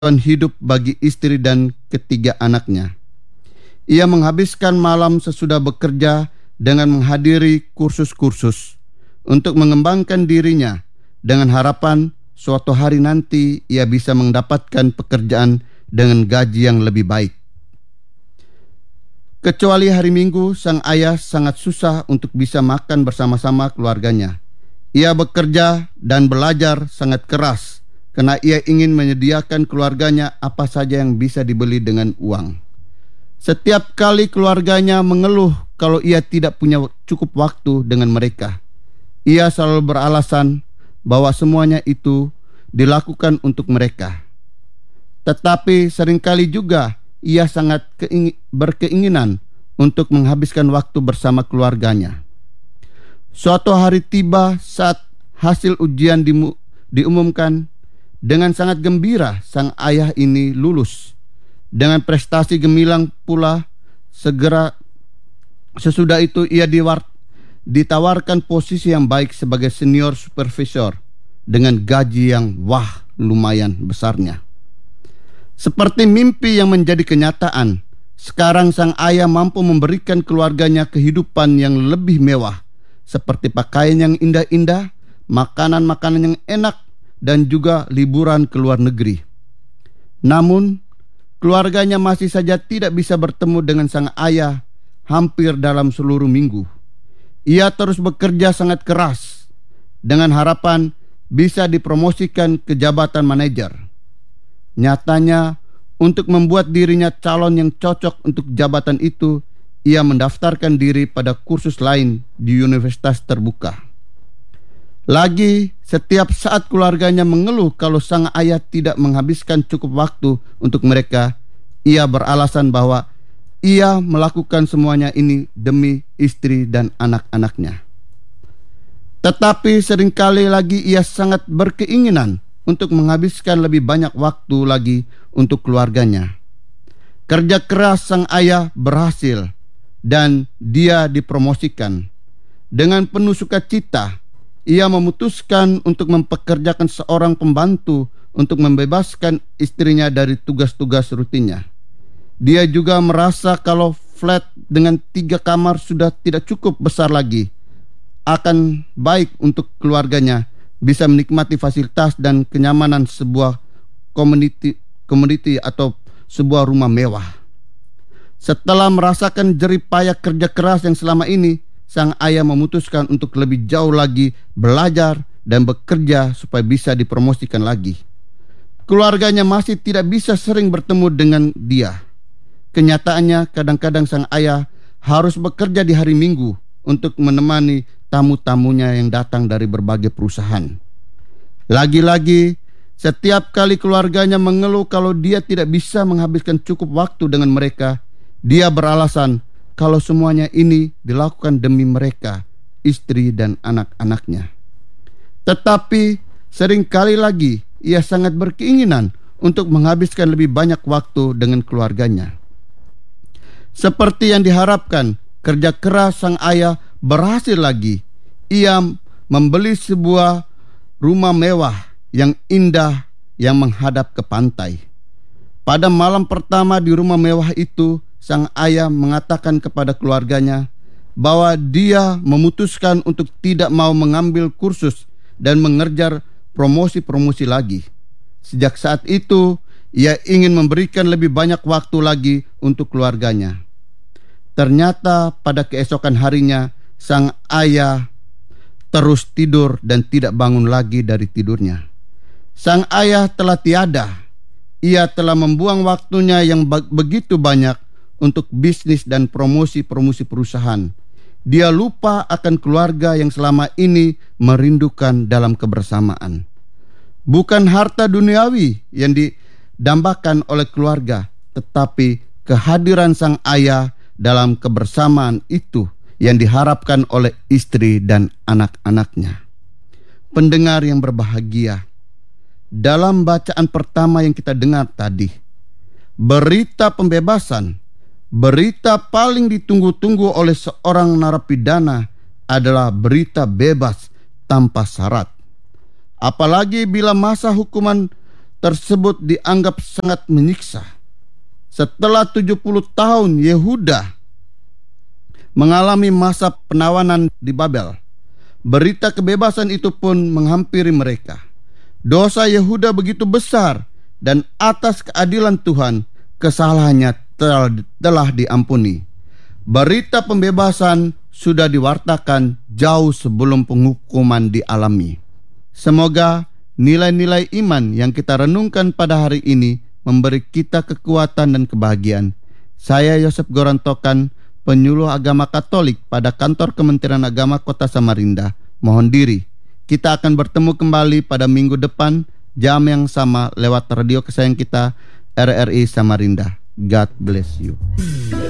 hidup bagi istri dan ketiga anaknya. Ia menghabiskan malam sesudah bekerja dengan menghadiri kursus-kursus untuk mengembangkan dirinya dengan harapan suatu hari nanti ia bisa mendapatkan pekerjaan dengan gaji yang lebih baik. Kecuali hari Minggu, sang ayah sangat susah untuk bisa makan bersama-sama keluarganya. Ia bekerja dan belajar sangat keras karena ia ingin menyediakan keluarganya apa saja yang bisa dibeli dengan uang. Setiap kali keluarganya mengeluh kalau ia tidak punya cukup waktu dengan mereka, ia selalu beralasan bahwa semuanya itu dilakukan untuk mereka. Tetapi seringkali juga ia sangat berkeinginan untuk menghabiskan waktu bersama keluarganya. Suatu hari tiba saat hasil ujian diumumkan. Dengan sangat gembira sang ayah ini lulus. Dengan prestasi gemilang pula, sesudah itu ia ditawarkan posisi yang baik sebagai senior supervisor dengan gaji yang lumayan besarnya. Seperti mimpi yang menjadi kenyataan, sekarang sang ayah mampu memberikan keluarganya kehidupan yang lebih mewah, seperti pakaian yang indah-indah, makanan-makanan yang enak, dan juga liburan ke luar negeri. Namun, keluarganya masih saja tidak bisa bertemu dengan sang ayah hampir dalam seluruh minggu. Ia terus bekerja sangat keras dengan harapan bisa dipromosikan ke jabatan manajer. Nyatanya, untuk membuat dirinya calon yang cocok untuk jabatan itu, ia mendaftarkan diri pada kursus lain di universitas terbuka. Lagi, setiap saat keluarganya mengeluh kalau sang ayah tidak menghabiskan cukup waktu untuk mereka, ia beralasan bahwa ia melakukan semuanya ini demi istri dan anak-anaknya. Tetapi seringkali lagi ia sangat berkeinginan untuk menghabiskan lebih banyak waktu lagi untuk keluarganya. Kerja keras sang ayah berhasil dan dia dipromosikan. Dengan penuh sukacita, ia memutuskan untuk mempekerjakan seorang pembantu untuk membebaskan istrinya dari tugas-tugas rutinnya. Dia juga merasa kalau flat dengan 3 kamar sudah tidak cukup besar lagi. Akan baik untuk keluarganya bisa menikmati fasilitas dan kenyamanan sebuah community atau sebuah rumah mewah. Setelah merasakan jerih payah kerja keras yang selama ini, sang ayah memutuskan untuk lebih jauh lagi belajar dan bekerja supaya bisa dipromosikan lagi. Keluarganya masih tidak bisa sering bertemu dengan dia. Kenyataannya kadang-kadang sang ayah harus bekerja di hari Minggu untuk menemani tamu-tamunya yang datang dari berbagai perusahaan. Lagi-lagi, setiap kali keluarganya mengeluh kalau dia tidak bisa menghabiskan cukup waktu dengan mereka, dia beralasan kalau semuanya ini dilakukan demi mereka, istri dan anak-anaknya. Tetapi seringkali lagi ia sangat berkeinginan untuk menghabiskan lebih banyak waktu dengan keluarganya. Seperti yang diharapkan, kerja keras sang ayah berhasil lagi. Ia membeli sebuah rumah mewah yang indah yang menghadap ke pantai. Pada malam pertama di rumah mewah itu, sang ayah mengatakan kepada keluarganya bahwa dia memutuskan untuk tidak mau mengambil kursus dan mengejar promosi-promosi lagi. Sejak saat itu, ia ingin memberikan lebih banyak waktu lagi untuk keluarganya. Ternyata pada keesokan harinya, sang ayah terus tidur dan tidak bangun lagi dari tidurnya. Sang ayah telah tiada. Ia telah membuang waktunya yang begitu banyak untuk bisnis dan promosi-promosi perusahaan. Dia lupa akan keluarga yang selama ini merindukan dalam kebersamaan. Bukan harta duniawi yang didambakan oleh keluarga, tetapi kehadiran sang ayah dalam kebersamaan itu yang diharapkan oleh istri dan anak-anaknya. Pendengar yang berbahagia, dalam bacaan pertama yang kita dengar tadi, berita pembebasan, berita paling ditunggu-tunggu oleh seorang narapidana adalah berita bebas tanpa syarat. Apalagi bila masa hukuman tersebut dianggap sangat menyiksa. Setelah 70 tahun Yehuda mengalami masa penawanan di Babel, berita kebebasan itu pun menghampiri mereka. Dosa Yehuda begitu besar, dan atas keadilan Tuhan, kesalahannya telah diampuni. Berita pembebasan sudah diwartakan jauh sebelum penghukuman dialami. Semoga nilai-nilai iman yang kita renungkan pada hari ini memberi kita kekuatan dan kebahagiaan. Saya Yosef Gorantokan, penyuluh agama Katolik pada kantor Kementerian Agama Kota Samarinda, mohon diri. Kita akan bertemu kembali pada minggu depan, jam yang sama lewat radio kesayangan kita, RRI Samarinda. God bless you.